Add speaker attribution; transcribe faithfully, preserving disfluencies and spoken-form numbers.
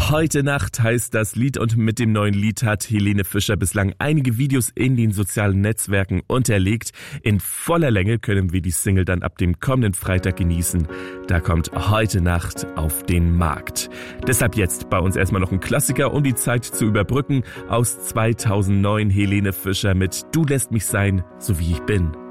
Speaker 1: Heute Nacht heißt das Lied und mit dem neuen Lied hat Helene Fischer bislang einige Videos in den sozialen Netzwerken unterlegt. In voller Länge können wir die Single dann ab dem kommenden Freitag genießen. Da kommt Heute Nacht auf den Markt. Deshalb jetzt bei uns erstmal noch ein Klassiker, um die Zeit zu überbrücken. Aus zweitausendneun Helene Fischer mit Du lässt mich sein, so wie ich bin.